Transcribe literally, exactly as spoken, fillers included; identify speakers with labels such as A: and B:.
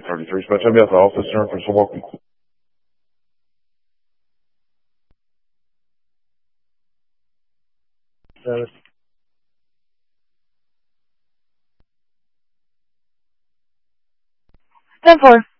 A: thirty-three. Special F officer for some welcome.
B: Seven.
C: ten four.